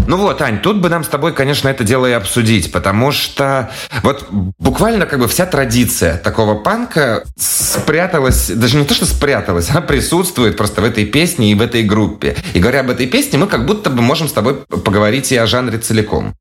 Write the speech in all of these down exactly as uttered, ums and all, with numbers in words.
Ну вот, Ань, тут бы нам с тобой, конечно, это дело и обсудить, потому что вот буквально как бы вся традиция такого панка спряталась, даже не то, что спряталась, она присутствует просто в этой песне и в этой группе. И говоря об этой песне, мы как будто бы можем с тобой поговорить и о жанре целиком.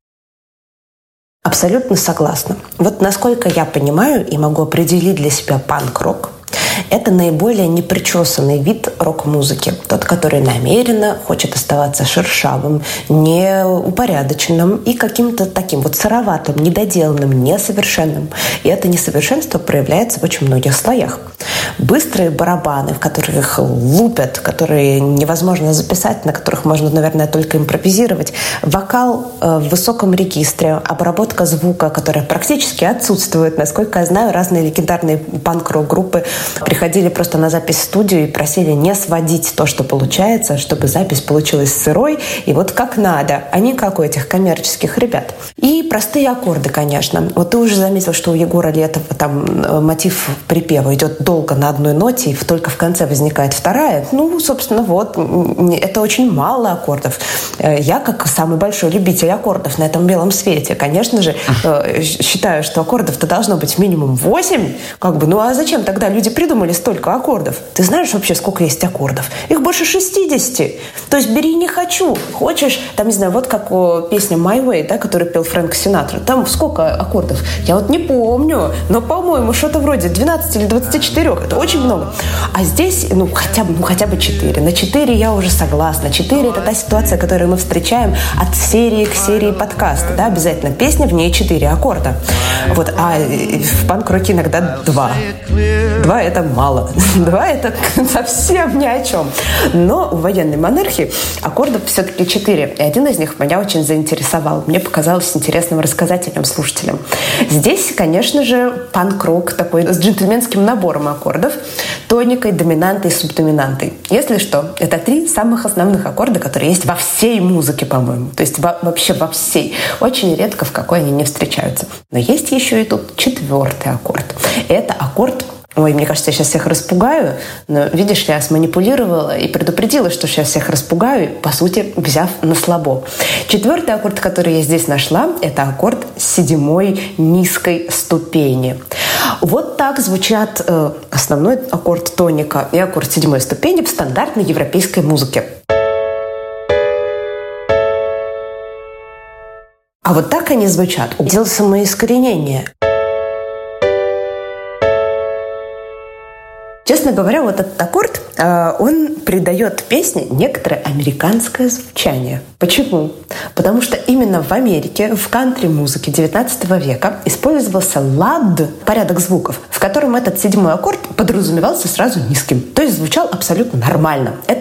Абсолютно согласна. Вот насколько я понимаю и могу определить для себя панк-рок, это наиболее непричесанный вид рок-музыки. Тот, который намеренно хочет оставаться шершавым, неупорядоченным и каким-то таким вот сыроватым, недоделанным, несовершенным. И это несовершенство проявляется в очень многих слоях. Быстрые барабаны, в которых лупят, которые невозможно записать, на которых можно, наверное, только импровизировать. Вокал в высоком регистре, обработка звука, которая практически отсутствует. Насколько я знаю, разные легендарные панк-рок-группы приходили просто на запись в студию и просили не сводить то, что получается, чтобы запись получилась сырой и вот как надо, а не как у этих коммерческих ребят. И простые аккорды, конечно. Вот ты уже заметил, что у Егора Летова там мотив припева идет долго на одной ноте, и только в конце возникает вторая. Ну, собственно, вот, это очень мало аккордов. Я, как самый большой любитель аккордов на этом белом свете, конечно же, считаю, что аккордов-то должно быть минимум восемь. Как бы, ну а зачем тогда люди придумали столько аккордов? Ты знаешь вообще, сколько есть аккордов? Их больше шестидесяти. То есть бери «не хочу». Хочешь, там, не знаю, вот как о, песня «My Way», да, которую пел Фрэнк Синатра. Там сколько аккордов? Я вот не помню, но, по-моему, что-то вроде двенадцати или двадцати четырёх. Это очень много. А здесь, ну, хотя бы, ну, хотя бы четыре. На четыре я уже согласна. четыре — это та ситуация, которую мы встречаем от серии к серии подкаста. Да, обязательно песня, в ней четыре аккорда. Вот, а в панк-роке иногда два. Два — это мало. Два — это совсем ни о чем. Но в военной монархии аккордов все-таки четыре. И один из них меня очень заинтересовал. Мне показалось интересным рассказать о нем слушателям. Здесь, конечно же, панк-рок такой с джентльменским набором аккордов, тоникой, доминантой, субдоминантой. Если что, это три самых основных аккорда, которые есть во всей музыке, по-моему. То есть во- вообще во всей. Очень редко в какой они не встречаются. Но есть еще и тут четвертый аккорд. Это аккорд. Ой, мне кажется, я сейчас всех распугаю, но, видишь, я сманипулировала и предупредила, что сейчас всех распугаю, по сути, взяв на слабо. Четвертый аккорд, который я здесь нашла, это аккорд седьмой низкой ступени. Вот так звучат э, основной аккорд тоника и аккорд седьмой ступени в стандартной европейской музыке. А вот так они звучат. Дело самоискоренения. Честно говоря, вот этот аккорд, он придает песне некоторое американское звучание. Почему? Потому что именно в Америке, в кантри-музыке девятнадцатого века использовался лад, порядок звуков, в котором этот седьмой аккорд подразумевался сразу низким. То есть звучал абсолютно нормально. Это